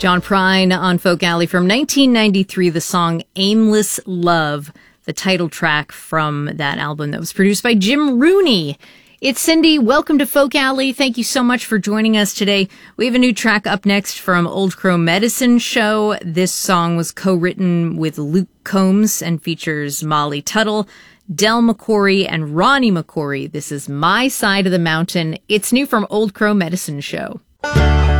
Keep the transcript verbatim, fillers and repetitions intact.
John Prine on Folk Alley from nineteen ninety-three, the song Aimless Love, the title track from that album that was produced by Jim Rooney. It's Cindy. Welcome to Folk Alley. Thank you so much for joining us today. We have a new track up next from Old Crow Medicine Show. This song was co-written with Luke Combs and features Molly Tuttle, Del McCoury, and Ronnie McCoury. This is My Side of the Mountain. It's new from Old Crow Medicine Show.